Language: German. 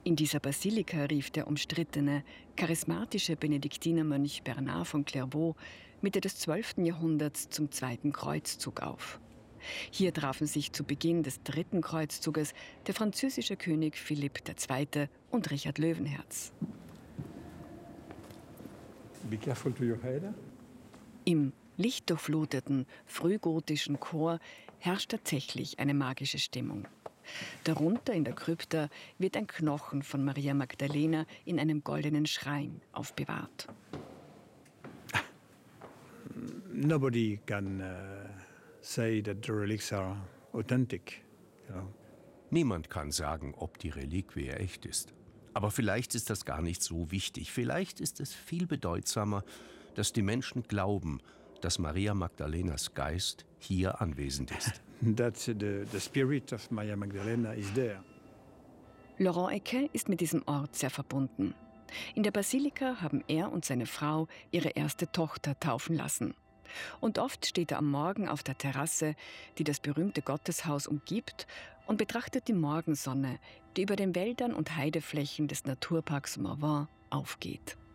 In dieser Basilika rief der umstrittene, charismatische Benediktinermönch Bernard von Clairvaux Mitte des 12. Jahrhunderts zum zweiten Kreuzzug auf. Hier trafen sich zu Beginn des dritten Kreuzzuges der französische König Philipp II. Und Richard Löwenherz. Be careful to your head. Im lichtdurchfluteten, frühgotischen Chor herrscht tatsächlich eine magische Stimmung. Darunter in der Krypta wird ein Knochen von Maria Magdalena in einem goldenen Schrein aufbewahrt. Nobody can say that the relics are authentic. Niemand kann sagen, ob die Reliquie echt ist. Aber vielleicht ist das gar nicht so wichtig. Vielleicht ist es viel bedeutsamer, dass die Menschen glauben, dass Maria Magdalenas Geist hier anwesend ist. That the spirit of Maria Magdalena is there. Laurent Ecke ist mit diesem Ort sehr verbunden. In der Basilika haben er und seine Frau ihre erste Tochter taufen lassen. Und oft steht er am Morgen auf der Terrasse, die das berühmte Gotteshaus umgibt, und betrachtet die Morgensonne, die über den Wäldern und Heideflächen des Naturparks Morvan aufgeht.